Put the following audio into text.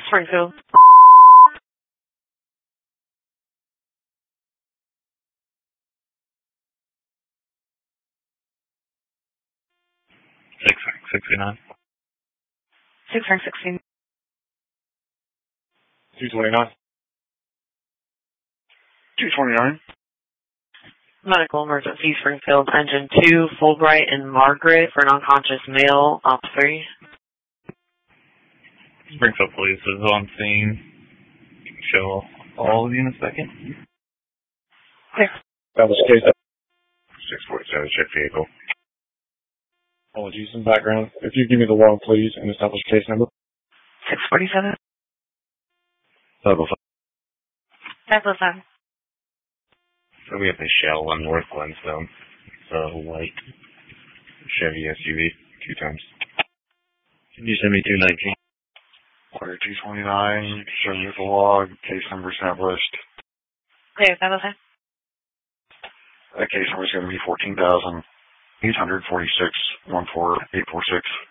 Springfield. 669. 616. 229. 229. Medical emergency, Springfield, engine 2, Fulbright and Margaret for non-conscious male, op 3. Springfield Police is on scene. Show all of you in a second. Clear. That was case 647, check vehicle. apologies in background. If you give me the log, please, and establish case number. 647. 505. 505. So we have the Shell on North Glenstone. It's a white Chevy SUV, 2 times. Can you send me 219? Order 229, show you the log, case number established. Clear, 505. That case number is going to be 14,846, 14846.